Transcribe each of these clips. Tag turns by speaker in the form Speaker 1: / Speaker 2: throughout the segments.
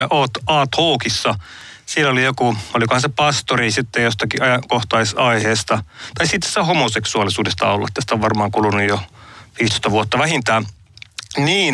Speaker 1: A-Talkissa. Siellä oli joku, olikohan se pastori sitten jostakin ajankohtaisaiheesta. Tai sitten se homoseksuaalisuudesta ollut. Tästä on varmaan kulunut jo 15 vuotta vähintään. Niin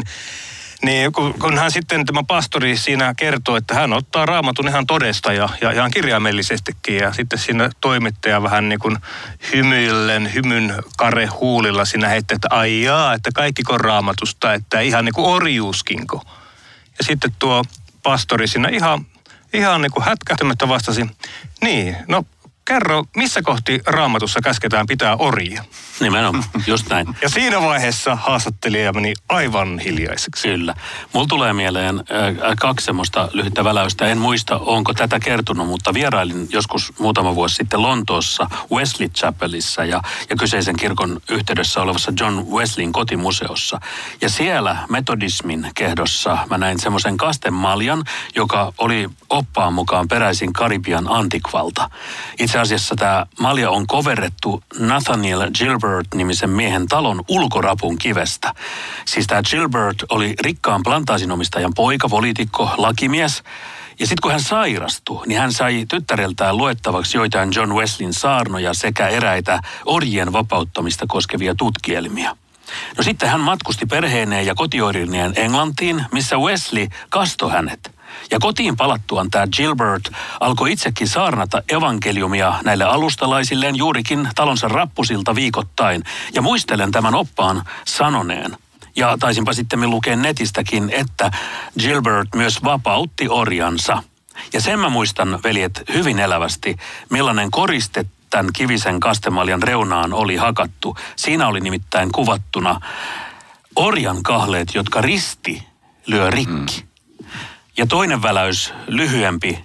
Speaker 1: kun hän sitten, tämä pastori siinä kertoo, että hän ottaa Raamatun ihan todesta ja ihan kirjaimellisestikin. Ja sitten siinä toimittaja vähän niin kuin hymyn karehuulilla siinä heittää, että ai jaa, että kaikkiko Raamatusta, että ihan niin kuin orjuuskinko. Ja sitten tuo pastori siinä ihan niin kuin hätkähtymättä vastasi, niin, no kerro, missä kohti Raamatussa käsketään pitää orjia?
Speaker 2: Nimenomaan, just näin.
Speaker 1: Ja siinä vaiheessa haastattelija meni aivan hiljaiseksi.
Speaker 2: Kyllä. Mulla tulee mieleen 2 semmoista lyhyttä väläystä. En muista, onko tätä kertonut, mutta vierailin joskus muutama vuosi sitten Lontoossa Wesley Chapelissa ja kyseisen kirkon yhteydessä olevassa John Wesleyn kotimuseossa. Ja siellä metodismin kehdossa mä näin semmoisen kastemaljan, joka oli oppaan mukaan peräisin Karibian antikvalta. Itse asiassa tämä malja on koverrettu Nathaniel Gilbert-nimisen miehen talon ulkorapun kivestä. Siis tämä Gilbert oli rikkaan plantaasinomistajan poika, poliitikko, lakimies. Ja sitten kun hän sairastui, niin hän sai tyttäreltään luettavaksi joitain John Wesleyn saarnoja sekä eräitä orjien vapauttamista koskevia tutkielmia. No sitten hän matkusti perheineen ja kotioirineen Englantiin, missä Wesley kastoi hänet. Ja kotiin palattuaan tämä Gilbert alkoi itsekin saarnata evankeliumia näille alustalaisilleen juurikin talonsa rappusilta viikoittain. Ja muistelen tämän oppaan sanoneen. Ja taisinpa sitten lukea netistäkin, että Gilbert myös vapautti orjansa. Ja sen mä muistan, veljet, hyvin elävästi, millainen koriste tämän kivisen kastemaljan reunaan oli hakattu. Siinä oli nimittäin kuvattuna orjan kahleet, jotka risti lyö rikki. Ja toinen väläys, lyhyempi,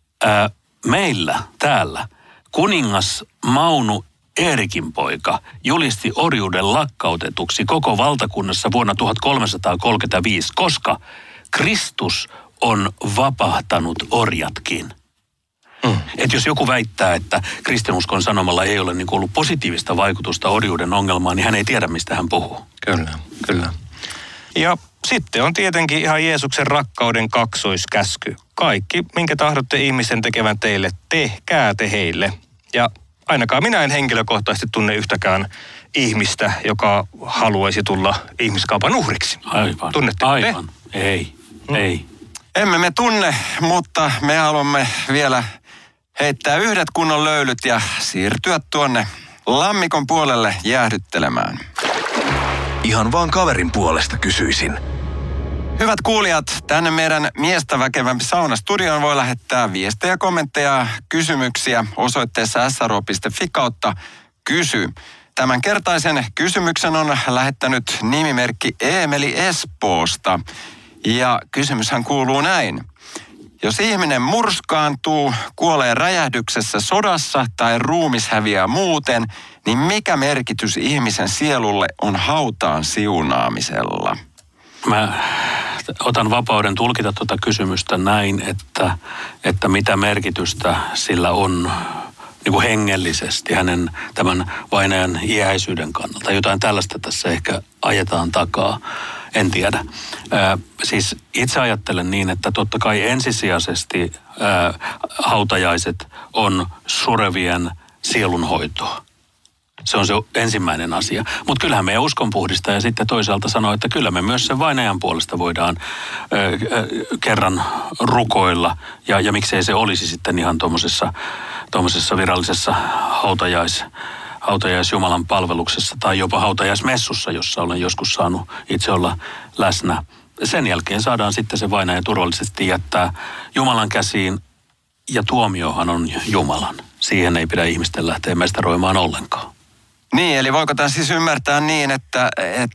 Speaker 2: meillä täällä kuningas Maunu Eerikin poika julisti orjuuden lakkautetuksi koko valtakunnassa vuonna 1335, koska Kristus on vapahtanut orjatkin. Että jos joku väittää, että kristinuskon sanomalla ei ole niin kuin ollut positiivista vaikutusta orjuuden ongelmaan, niin hän ei tiedä, mistä hän puhuu.
Speaker 1: Kyllä. Ja sitten on tietenkin ihan Jeesuksen rakkauden kaksoiskäsky. Kaikki, minkä tahdotte ihmisen tekevän teille, tehkää te heille. Ja ainakaan minä en henkilökohtaisesti tunne yhtäkään ihmistä, joka haluaisi tulla ihmiskaupan uhriksi.
Speaker 2: Aivan.
Speaker 1: Tunnetteko te?
Speaker 2: Aivan. Ei.
Speaker 3: Emme me tunne, mutta me haluamme vielä heittää yhdet kunnon löylyt ja siirtyä tuonne lammikon puolelle jäähdyttelemään.
Speaker 4: Ihan vaan kaverin puolesta kysyisin.
Speaker 3: Hyvät kuulijat, tänne meidän miestä väkevämpi saunastudioon voi lähettää viestejä, kommentteja, kysymyksiä osoitteessa sro.fi kautta kysy. Tämän kertaisen kysymyksen on lähettänyt nimimerkki Eemeli Espoosta. Ja kysymyshän kuuluu näin. Jos ihminen murskaantuu, kuolee räjähdyksessä sodassa tai ruumis häviää muuten, niin mikä merkitys ihmisen sielulle on hautaan siunaamisella?
Speaker 2: Mä otan vapauden tulkita tuota kysymystä näin, että mitä merkitystä sillä on niin kuin hengellisesti hänen tämän vainajan iäisyyden kannalta. Jotain tällaista tässä ehkä ajetaan takaa. En tiedä. Siis itse ajattelen niin, että totta kai ensisijaisesti hautajaiset on surevien sielunhoitoa. Se on se ensimmäinen asia. Mutta kyllähän meidän uskonpuhdistaja sitten toisaalta sanoo, että kyllä me myös sen vainajan puolesta voidaan kerran rukoilla. Ja miksei se olisi sitten ihan tuommoisessa virallisessa hautajaisjumalan palveluksessa tai jopa hautajaismessussa, jossa olen joskus saanut itse olla läsnä. Sen jälkeen saadaan sitten se vainaja turvallisesti jättää Jumalan käsiin, ja tuomiohan on Jumalan. Siihen ei pidä ihmisten lähteä mestaroimaan ollenkaan.
Speaker 3: Niin, eli voiko tämän siis ymmärtää niin, että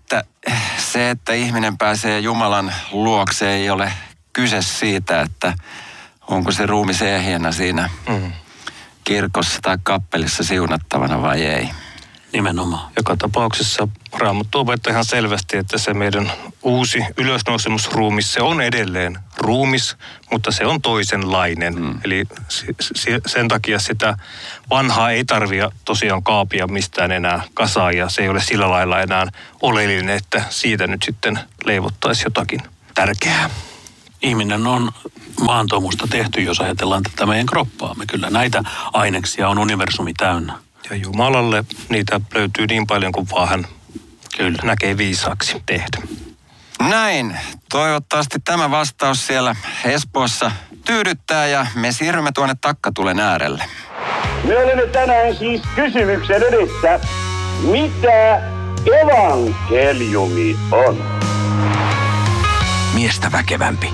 Speaker 3: se, että ihminen pääsee Jumalan luokse, ei ole kyse siitä, että onko se ruumis ehjänä siinä kirkossa tai kappelissa siunattavana vai ei?
Speaker 2: Nimenomaan.
Speaker 1: Joka tapauksessa Raamattu opettaa ihan selvästi, että se meidän uusi ylösnousemusruumis, se on edelleen ruumis, mutta se on toisenlainen. Eli sen takia sitä vanhaa ei tarvitse tosiaan kaapia mistään enää kasaan, ja se ei ole sillä lailla enää oleellinen, että siitä nyt sitten leivottaisiin jotakin tärkeää.
Speaker 2: Ihminen on maantomusta tehty, jos ajatellaan tätä meidän kroppaamme. Kyllä näitä aineksia on universumi täynnä.
Speaker 1: Ja Jumalalle niitä löytyy niin paljon kuin vaan hän näkee viisaaksi tehdä.
Speaker 3: Näin. Toivottavasti tämä vastaus siellä Espoossa tyydyttää ja me siirrymme tuonne Takkatulen äärelle.
Speaker 5: Me olemme tänään siis kysymyksen edessä, mitä evankeliumi on?
Speaker 4: Miestä väkevämpi.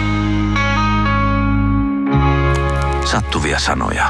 Speaker 4: Sattuvia sanoja.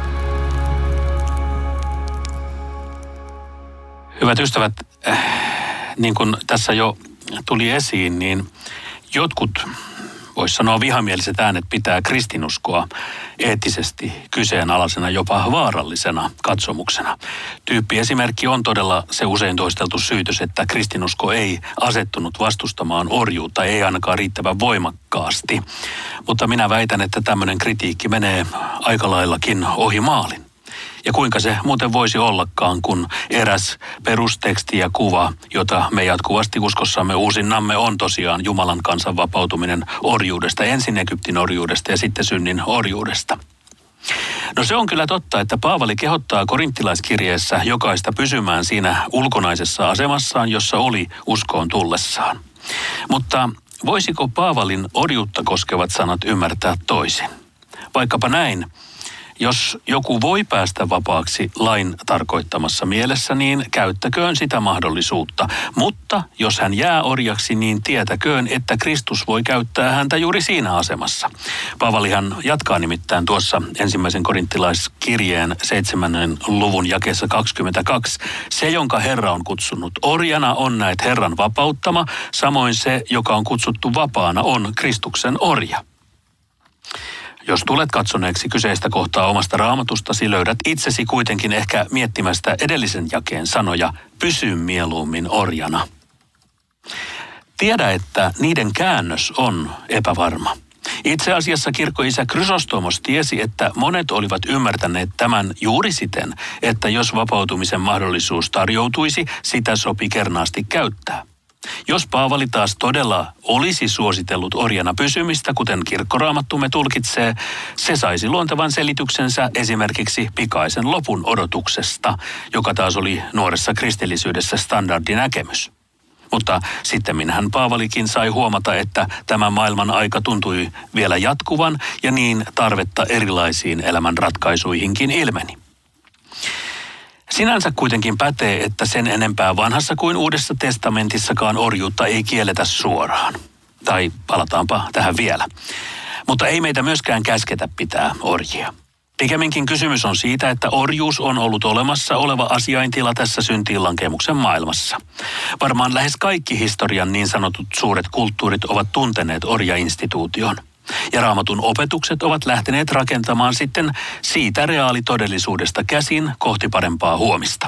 Speaker 2: Hyvät ystävät, niin kuin tässä jo tuli esiin, niin jotkut, voisi sanoa vihamieliset äänet, pitää kristinuskoa eettisesti kyseenalaisena, jopa vaarallisena katsomuksena. Tyyppiesimerkki on todella se usein toisteltu syytös, että kristinusko ei asettunut vastustamaan orjuutta, ei ainakaan riittävän voimakkaasti. Mutta minä väitän, että tämmöinen kritiikki menee aika laillakin ohi maalin. Ja kuinka se muuten voisi ollakaan, kun eräs perusteksti ja kuva, jota me jatkuvasti uskossamme uusinnamme, on tosiaan Jumalan kansan vapautuminen orjuudesta, ensin Egyptin orjuudesta ja sitten synnin orjuudesta. No se on kyllä totta, että Paavali kehottaa korinttilaiskirjeessä jokaista pysymään siinä ulkonaisessa asemassaan, jossa oli uskoon tullessaan. Mutta voisiko Paavalin orjuutta koskevat sanat ymmärtää toisin? Vaikkapa näin. Jos joku voi päästä vapaaksi lain tarkoittamassa mielessä, niin käyttäköön sitä mahdollisuutta. Mutta jos hän jää orjaksi, niin tietäköön, että Kristus voi käyttää häntä juuri siinä asemassa. Paavalihan jatkaa nimittäin tuossa ensimmäisen korinttilaiskirjeen 7. luvun jakeessa 22. Se, jonka Herra on kutsunut orjana, on näet Herran vapauttama. Samoin se, joka on kutsuttu vapaana, on Kristuksen orja. Jos tulet katsoneeksi kyseistä kohtaa omasta raamatustasi, löydät itsesi kuitenkin ehkä miettimästä edellisen jakeen sanoja, pysy mieluummin orjana. Tiedä, että niiden käännös on epävarma. Itse asiassa kirkkoisä Krysostomos tiesi, että monet olivat ymmärtäneet tämän juuri siten, että jos vapautumisen mahdollisuus tarjoutuisi, sitä sopi kernaasti käyttää. Jos Paavali taas todella olisi suositellut orjana pysymistä, kuten kirkkoraamattumme tulkitsee, se saisi luontevan selityksensä esimerkiksi pikaisen lopun odotuksesta, joka taas oli nuoressa kristillisyydessä standardinäkemys. Mutta sittemminhän Paavalikin sai huomata, että tämä maailman aika tuntui vielä jatkuvan ja niin tarvetta erilaisiin elämän ratkaisuihinkin ilmeni. Sinänsä kuitenkin pätee, että sen enempää vanhassa kuin uudessa testamentissakaan orjuutta ei kielletä suoraan. Tai palataanpa tähän vielä. Mutta ei meitä myöskään käsketä pitää orjia. Pikemminkin kysymys on siitä, että orjuus on ollut olemassa oleva asiaintila tässä syntiinlankemuksen maailmassa. Varmaan lähes kaikki historian niin sanotut suuret kulttuurit ovat tunteneet orjainstituution. Ja Raamatun opetukset ovat lähteneet rakentamaan sitten siitä reaalitodellisuudesta käsin kohti parempaa huomista.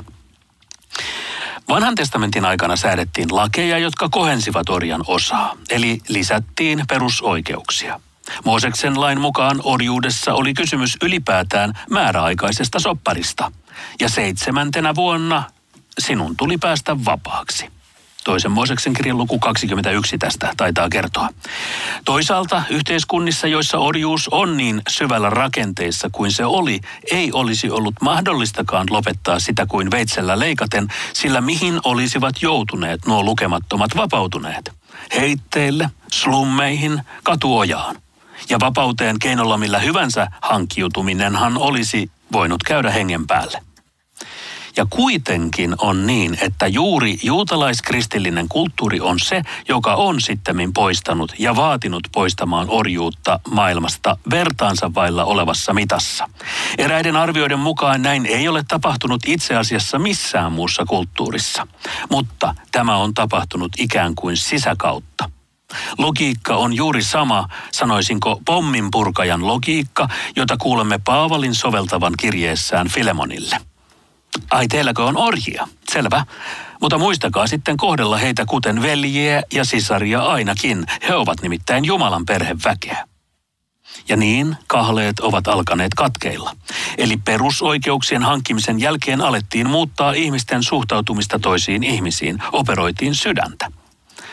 Speaker 2: Vanhan testamentin aikana säädettiin lakeja, jotka kohensivat orjan osaa, eli lisättiin perusoikeuksia. Mooseksen lain mukaan orjuudessa oli kysymys ylipäätään määräaikaisesta sopparista, ja 7. vuonna sinun tuli päästä vapaaksi. 2. Mooseksen kirjan luku 21 tästä taitaa kertoa. Toisaalta yhteiskunnissa, joissa orjuus on niin syvällä rakenteissa kuin se oli, ei olisi ollut mahdollistakaan lopettaa sitä kuin veitsellä leikaten, sillä mihin olisivat joutuneet nuo lukemattomat vapautuneet? Heitteille, slummeihin, katuojaan. Ja vapauteen keinolla millä hyvänsä hankkiutuminenhan olisi voinut käydä hengen päälle. Ja kuitenkin on niin, että juuri juutalaiskristillinen kulttuuri on se, joka on sittemmin poistanut ja vaatinut poistamaan orjuutta maailmasta vertaansa vailla olevassa mitassa. Eräiden arvioiden mukaan näin ei ole tapahtunut itse asiassa missään muussa kulttuurissa, mutta tämä on tapahtunut ikään kuin sisäkautta. Logiikka on juuri sama, sanoisinko pomminpurkajan logiikka, jota kuulemme Paavalin soveltavan kirjeessään Filemonille. Ai, teilläkö on orjia? Selvä. Mutta muistakaa sitten kohdella heitä kuten veljiä ja sisaria ainakin. He ovat nimittäin Jumalan perheväkeä. Ja niin kahleet ovat alkaneet katkeilla. Eli perusoikeuksien hankkimisen jälkeen alettiin muuttaa ihmisten suhtautumista toisiin ihmisiin. Operoitiin sydäntä.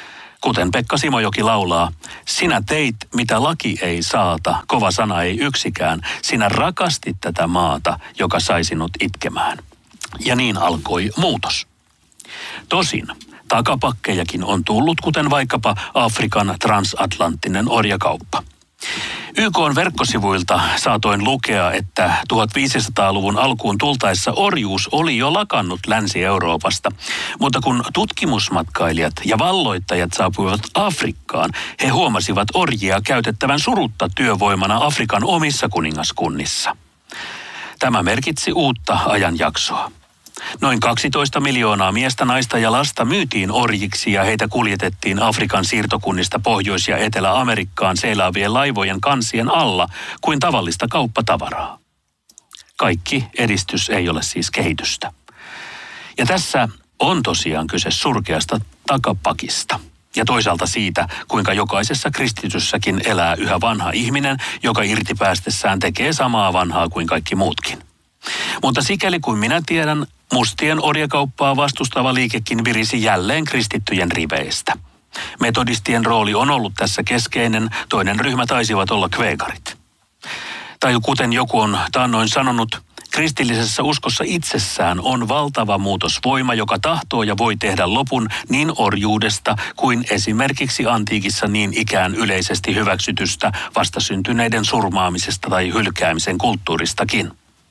Speaker 2: Kuten Pekka Simojoki laulaa, sinä teit, mitä laki ei saata, kova sana ei yksikään. Sinä rakastit tätä maata, joka sai sinut itkemään. Ja niin alkoi muutos. Tosin takapakkejakin on tullut, kuten vaikkapa Afrikan transatlanttinen orjakauppa. YK:n verkkosivuilta saatoin lukea, että 1500-luvun alkuun tultaessa orjuus oli jo lakannut Länsi-Euroopasta. Mutta kun tutkimusmatkailijat ja valloittajat saapuivat Afrikkaan, he huomasivat orjia käytettävän surutta työvoimana Afrikan omissa kuningaskunnissa. Tämä merkitsi uutta ajanjaksoa. Noin 12 miljoonaa miestä, naista ja lasta myytiin orjiksi ja heitä kuljetettiin Afrikan siirtokunnista Pohjois- ja Etelä-Amerikkaan seilaavien laivojen kansien alla kuin tavallista kauppatavaraa. Kaikki edistys ei ole siis kehitystä. Ja tässä on tosiaan kyse surkeasta takapakista. Ja toisaalta siitä, kuinka jokaisessa kristityssäkin elää yhä vanha ihminen, joka irti päästessään tekee samaa vanhaa kuin kaikki muutkin. Mutta sikäli kuin minä tiedän, mustien orjakauppaa vastustava liikekin virisi jälleen kristittyjen riveistä. Metodistien rooli on ollut tässä keskeinen, toinen ryhmä taisivat olla kveekarit. Tai kuten joku on taannoin sanonut, kristillisessä uskossa itsessään on valtava muutosvoima, joka tahtoo ja voi tehdä lopun niin orjuudesta kuin esimerkiksi antiikissa niin ikään yleisesti hyväksytystä vastasyntyneiden surmaamisesta tai hylkäämisen kulttuuristakin.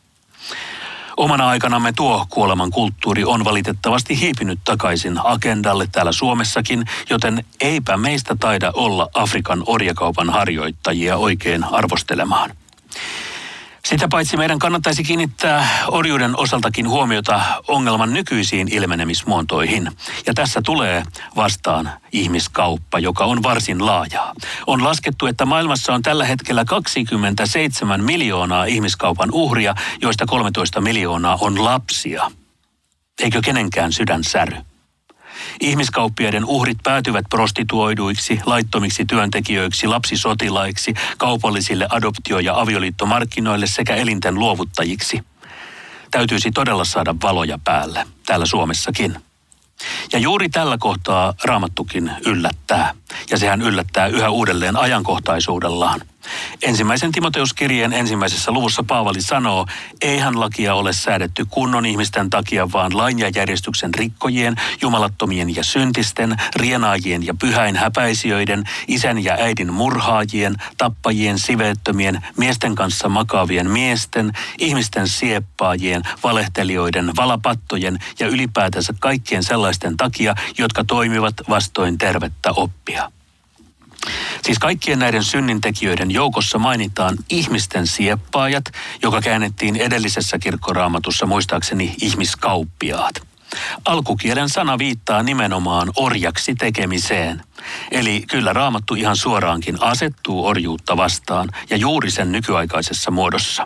Speaker 2: Omana aikanamme tuo kuoleman kulttuuri on valitettavasti hiipinyt takaisin agendalle täällä Suomessakin, joten eipä meistä taida olla Afrikan orjakaupan harjoittajia oikein arvostelemaan. Sitä paitsi meidän kannattaisi kiinnittää orjuuden osaltakin huomiota ongelman nykyisiin ilmenemismuotoihin. Ja tässä tulee vastaan ihmiskauppa, joka on varsin laajaa. On laskettu, että maailmassa on tällä hetkellä 27 miljoonaa ihmiskaupan uhria, joista 13 miljoonaa on lapsia. Eikö kenenkään sydän säry? Ihmiskauppiaiden uhrit päätyvät prostituoiduiksi, laittomiksi työntekijöiksi, lapsisotilaiksi, kaupallisille adoptio- ja avioliittomarkkinoille sekä elinten luovuttajiksi. Täytyisi todella saada valoja päälle, täällä Suomessakin. Ja juuri tällä kohtaa Raamattukin yllättää, ja sehän yllättää yhä uudelleen ajankohtaisuudellaan. Ensimmäisen Timoteuskirjeen 1. luvussa Paavali sanoo, eihän lakia ole säädetty kunnon ihmisten takia, vaan lain ja järjestyksen rikkojien, jumalattomien ja syntisten, rienaajien ja pyhäin häpäisijöiden, isän ja äidin murhaajien, tappajien, siveettömien, miesten kanssa makaavien miesten, ihmisten sieppaajien, valehtelijoiden, valapattojen ja ylipäätänsä kaikkien sellaisten takia, jotka toimivat vastoin tervettä oppia. Siis kaikkien näiden synnintekijöiden joukossa mainitaan ihmisten sieppaajat, joka käännettiin edellisessä kirkkoraamatussa muistaakseni ihmiskauppiaat. Alkukielen sana viittaa nimenomaan orjaksi tekemiseen. Eli kyllä Raamattu ihan suoraankin asettuu orjuutta vastaan ja juuri sen nykyaikaisessa muodossa.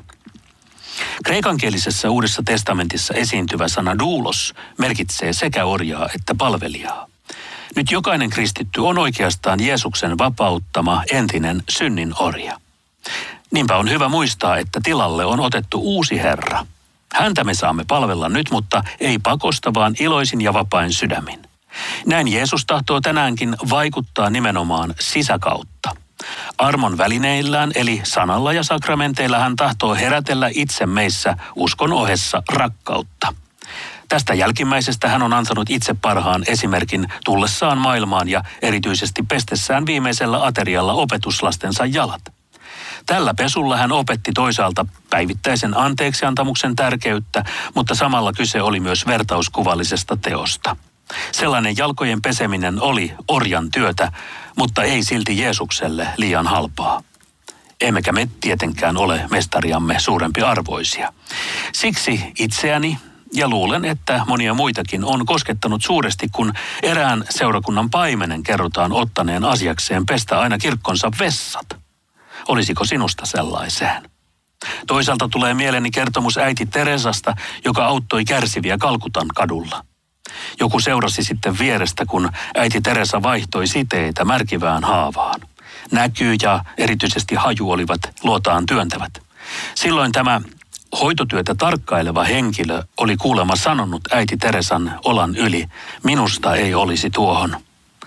Speaker 2: Kreikankielisessä Uudessa testamentissa esiintyvä sana doulos merkitsee sekä orjaa että palvelijaa. Nyt jokainen kristitty on oikeastaan Jeesuksen vapauttama entinen synnin orja. Niinpä on hyvä muistaa, että tilalle on otettu uusi Herra. Häntä me saamme palvella nyt, mutta ei pakosta, vaan iloisin ja vapain sydämin. Näin Jeesus tahtoo tänäänkin vaikuttaa nimenomaan sisäkautta. Armon välineillään eli sanalla ja sakramenteilla hän tahtoo herätellä itse meissä uskon ohessa rakkautta. Tästä jälkimmäisestä hän on antanut itse parhaan esimerkin tullessaan maailmaan ja erityisesti pestessään viimeisellä aterialla opetuslastensa jalat. Tällä pesulla hän opetti toisaalta päivittäisen anteeksiantamuksen tärkeyttä, mutta samalla kyse oli myös vertauskuvallisesta teosta. Sellainen jalkojen peseminen oli orjan työtä, mutta ei silti Jeesukselle liian halpaa. Emmekä me tietenkään ole mestariamme suurempi arvoisia. Siksi itseäni ja luulen, että monia muitakin on koskettanut suuresti, kun erään seurakunnan paimenen kerrotaan ottaneen asiakseen pestä aina kirkkonsa vessat. Olisiko sinusta sellaiseen? Toisaalta tulee mieleeni kertomus äiti Teresasta, joka auttoi kärsiviä Kalkutan kadulla. Joku seurasi sitten vierestä, kun äiti Teresa vaihtoi siteitä märkivään haavaan. Näky ja erityisesti haju olivat luotaan työntävät. Silloin tämä hoitotyötä tarkkaileva henkilö oli kuulemma sanonut äiti Teresan olan yli, minusta ei olisi tuohon.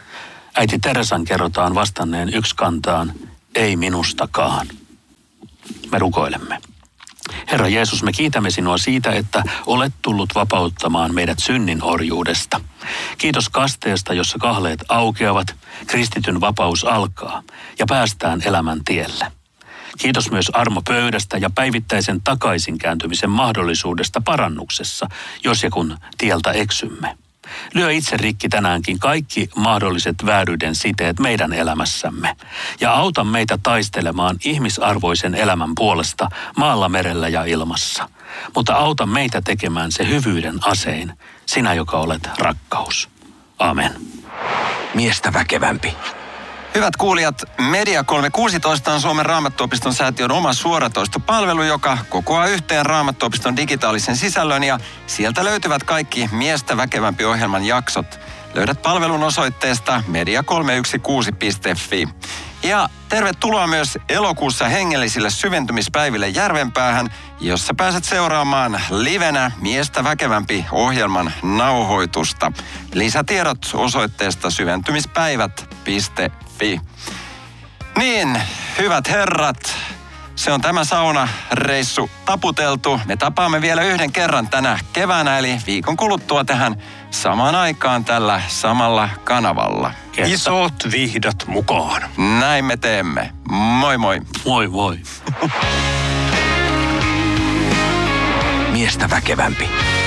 Speaker 2: Äiti Teresan kerrotaan vastanneen yksikantaan, ei minustakaan. Me rukoilemme. Herra Jeesus, me kiitämme sinua siitä, että olet tullut vapauttamaan meidät synnin orjuudesta. Kiitos kasteesta, jossa kahleet aukeavat, kristityn vapaus alkaa ja päästään elämän tielle. Kiitos myös armopöydästä ja päivittäisen takaisinkääntymisen mahdollisuudesta parannuksessa, jos ja kun tieltä eksymme. Lyö itse rikki tänäänkin kaikki mahdolliset vääryyden siteet meidän elämässämme ja auta meitä taistelemaan ihmisarvoisen elämän puolesta maalla, merellä ja ilmassa. Mutta auta meitä tekemään se hyvyyden asein, sinä joka olet rakkaus. Amen.
Speaker 4: Miestä väkevämpi.
Speaker 3: Hyvät kuulijat, Media 316 on Suomen Raamattuopiston säätiön oma suoratoistopalvelu, joka kokoaa yhteen Raamattuopiston digitaalisen sisällön ja sieltä löytyvät kaikki Miestä väkevämpi -ohjelman jaksot. Löydät palvelun osoitteesta media316.fi. Ja tervetuloa myös elokuussa hengellisille syventymispäiville Järvenpäähän, jossa pääset seuraamaan livenä Miestä väkevämpi -ohjelman nauhoitusta. Lisätiedot osoitteesta syventymispäivät.fi. Niin, hyvät herrat, se on tämä saunareissu taputeltu. Me tapaamme vielä yhden kerran tänä keväänä, eli viikon kuluttua tähän samaan aikaan tällä samalla kanavalla.
Speaker 1: Isot vihdat mukaan.
Speaker 3: Näin me teemme. Moi moi.
Speaker 2: Moi moi.
Speaker 4: Miestä väkevämpi.